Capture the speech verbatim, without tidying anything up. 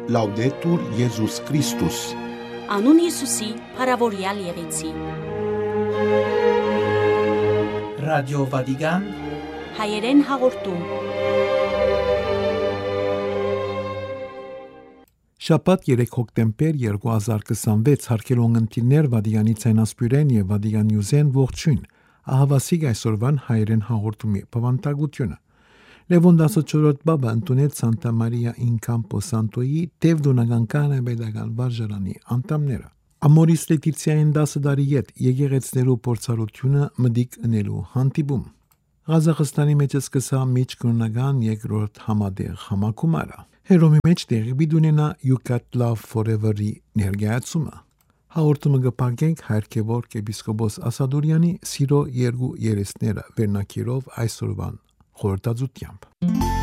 Laudetur Iesus Christus. Անուն Հիսուսի, փառավորյալ եղեցի։ Ռադիո Վատիկան հայերեն հաղորդում։ Շաբաթ երեք հոկտեմբեր երկու հազար քսանվեց հարկելուն ընտիրներ Վատիկանի ցայնասպյուրեն եւ Վատիկան Նյուզեն ողջույն։ Ահավասիկ այսօրվան հայերեն հաղորդումի բավանդակությունը։ Լևոն դասաչորրորդ բաբա ընդունեց Սանտա Մարիա ին Կամպո Սանտոյի Տևդոնական կանաբեդական վարժարանի անդամները։ Ամորիս Լետիցիային դասը դարի ետ եկեղեցներու փորձառությունը մդիկ ընելու հանդիպում։ Ղազախստանի մեջ սկսա միջկրոնական երկրորդ համադեղ համակումարը։ Հերոմի մեջ տեղի բիդունենա You Got Love Forever-ի ներկայացումը։ Հաղորդումը կփակենք Հայրքեվոր եպիսկոպոս Ասադորյանի Սիրո երկու երեսները վերնակիրով այսօրվան խորհրդածությամբ։